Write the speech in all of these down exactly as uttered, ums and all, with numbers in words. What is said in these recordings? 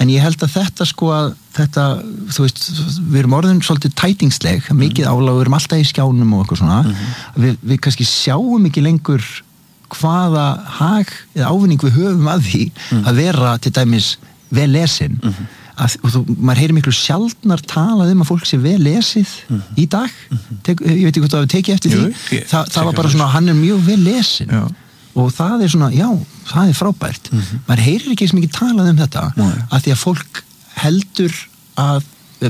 en ég held að þetta sko að þetta, þú veist, við erum orðin svolítið tætingsleg, mikið álag, við erum alltaf í skjánum og eitthvað svona mm-hmm. við, við kannski sjáum ekki lengur hvaða hag eða ávinning við höfum að því mm. að vera til dæmis vel lesin mm-hmm. að, og þú, maður heyrir miklu sjaldnar talað um að fólk sé vel lesið mm-hmm. í dag, Tek, ég veit ekki hvort að við tekið eftir Jú, því, ég, Þa, það var bara svona hann er mjög vel lesin já. Og það er svona, já, það er frábært mm-hmm. maður heyrir ekki svo mikið talað um þetta Nei. Að því að fólk heldur að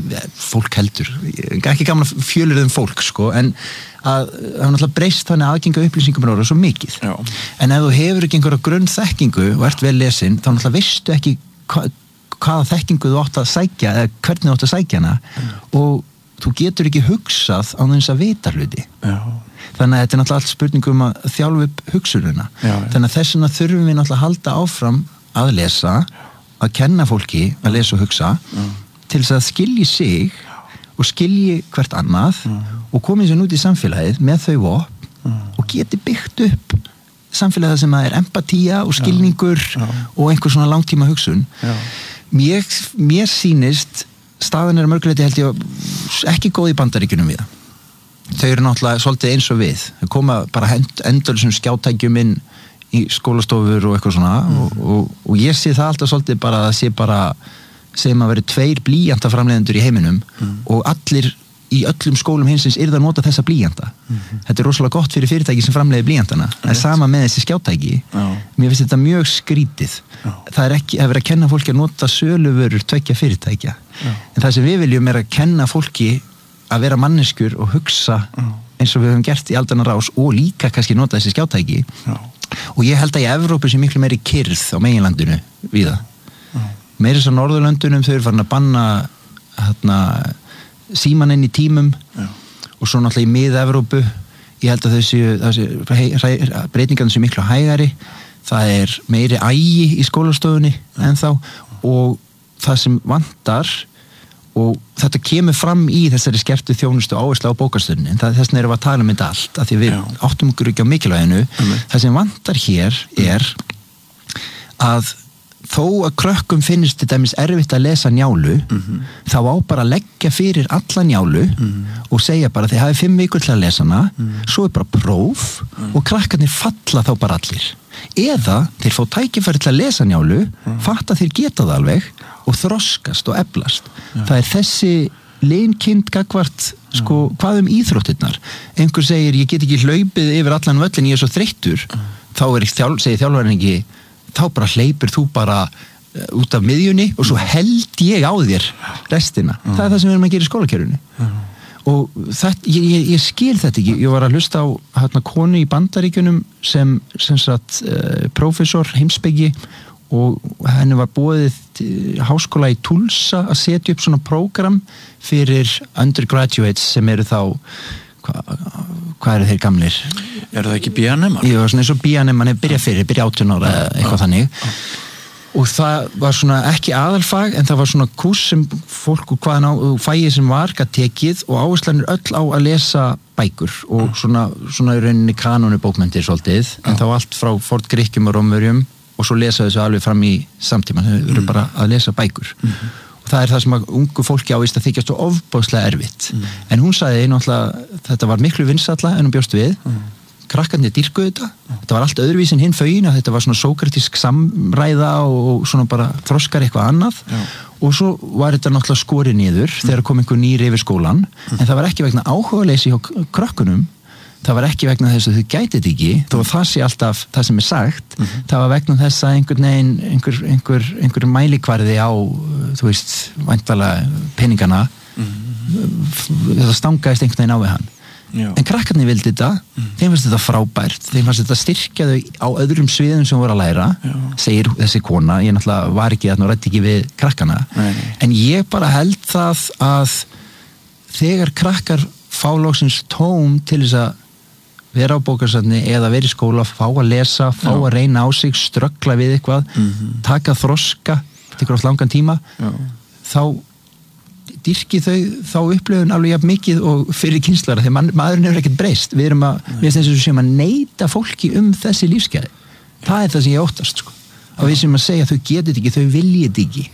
fólk heldur, ekki gaman að fjölir um fólk sko, en að það er náttúrulega breyst þannig aðgengi upplýsingum er svo mikið, já. En ef þú hefur ekki einhverja grunnþekkingu og ert vel lesin þá náttúrulega veistu ekki hva, hvaða þekkingu þú átt að sækja eða hvernig þú átt að sækja hana mm. og þú getur ekki hugsað á þess að vita hluti já. Þannig að þetta er náttúrulega allt spurningum að þjálfa upp hugsununa já, þannig að þess vegna þurfum við náttúrulega að halda áfram að lesa, að kenna fólki að lesa og hugsa já. Til þess að skilji sig og skilji hvert annað mm. og komið sér út í samfélagið með þau vopn mm. og geti byggt upp samfélagið sem að er empatía og skilningur já, já. Og einhver svona langtíma hugsun mér, mér sýnist staðan er að mörguleiti held ég ekki góð í Bandaríkjunum við þau eru náttúrulega svolítið eins og við þau koma bara endurlega sem skjátækjum inn í skólastofur og eitthvað svona mm. og, og, og ég sé það alltaf svolítið bara að það sé bara sem að vera tveir blýjantaframleiðendur í heiminum mm. og allir í öllum skólum hinsins yrða að nota þessa blýjanta mm-hmm. þetta er rosalega gott fyrir fyrirtæki sem framleiðir blýjantana það er sama með þessi skjátæki Já. Mér finnst þetta mjög skrítið Já. Það er ekki að vera að kenna fólki að nota söluvörur tveggja fyrirtækja Já. En það sem við viljum er að kenna fólki að vera manneskjur og hugsa Já. Eins og við höfum gert í aldanna rás og líka kannski nota þessi skjátæki Já. Og ég held að í Evrópu sé miklu meiri kyrrð á meginlandinu við það meiri svo Norðurlöndunum þau eru farin að banna hérna síman inn í tímum Já. Og svo náttúrulega í mið-Evrópu ég held að þessi, þessi breytingarnir sem miklu hægari það er meiri ægi í skólastofunni Já. Ennþá og það sem vantar og þetta kemur fram í þessari skertu þjónustu áherslu á bókastöðunni en þess vegna erum við að tala um þetta allt af því við Já. Áttum okkur ekki á mikilvæginu mm. það sem vantar hér er að þó að krökkum finnst til dæmis erfitt að lesa Njálu mm-hmm. þá á bara að leggja fyrir alla Njálu mm-hmm. og segja bara þið hafið fimm vikur til að lesa hana mm-hmm. svo er bara próf mm-hmm. og krakkarnir falla þá bara allir eða þeir fá tækifæri til að lesa Njálu mm-hmm. fatta þeir geta það alveg og þroskast og eflast yeah. það er þessi linkind gagvart sko, mm-hmm. hvað um íþróttirnar einhver segir ég get ekki hlaupið yfir allan völlin ég er svo þreyttur mm-hmm. þá er þjál, segir þjálfarinn ekki þá bara hleypir þú bara uh, út af miðjunni og svo held ég á þér restina. Mm. Það er það sem við erum að gera í skólakerfinu. Mm. Og þetta, ég, ég, ég skil þetta ekki. Ég var að hlusta á hérna konu í Bandaríkjunum sem, sem sagt, uh, prófessor, heimspeki og henni var boðið háskóla í Tulsa að setja upp svona prógram fyrir undergraduates sem eru þá hvað hva eru þeir gamlir? Er það ekki B N M? Jú, svona eins og B N M, hann er byrjað fyrir, byrjað átján ára eða eitthvað þannig. Og það var svona ekki aðalfag, en það var svona kúrs sem fólk og hvaðan á fæið sem var gat tekið og áherslan er öll á að lesa bækur og svona, svona í rauninni kanónu bókmenntir svolítið, en þá allt frá forngrikkjum og rómverjum og svo lesa þessu alveg fram í samtíman, þau eru bara að lesa bækur. Mm-hmm. Og það er það sem að ungu fólki ávist að þykjast og ofbóðslega erfitt. Mm. En hún sagði náttúrulega, þetta var miklu vinsælla en hún bjóst við, mm. krakkarnir dýrkuðu þetta, mm. þetta var allt öðruvísin hinn fögin, að þetta var svona sókratísk samræða og svona bara þroskar eitthvað annað. Já. Og svo var þetta náttúrulega skorið niður mm. þegar kom einhver nýr yfir skólan, mm. en það var ekki vegna áhugaleysi hjá krökkunum, það var ekki vegna þess að þau gætið ekki, þó að það sé alltaf það sem er sagt, mm-hmm. það var vegna þess að einhvern veginn, einhver, einhver, einhver mælikvarði á, þú veist, væntalega peningana, mm-hmm. það stangaðist einhvern veginn á við hann. Já. En krakkarnir vildi þetta, mm. þeim fannst þetta frábært, þeim fannst þetta styrkja þau á öðrum sviðum sem voru að læra, Já. Segir þessi kona, ég náttúrulega var ekki þarna og rætti ekki við krakkana, nei, nei. En ég bara held það að þegar krakkar fá loksins tóm til þess að vera á bókasafni eða vera í skóla, fá að lesa, fá Já. Að reyna á sig, ströggla við eitthvað, mm-hmm. taka þroska, tekur átt langan tíma, Já. Þá dýrki þau þá upplifun alveg jafn mikið og fyrir kynslara, þegar man, maðurinn hefur ekkert breyst, við erum að, við erum þess að sem að neita fólki um þessi lífsgæði, það er það sem ég óttast, sko, að við sem að segja þau getið ekki, þau viljið ekki,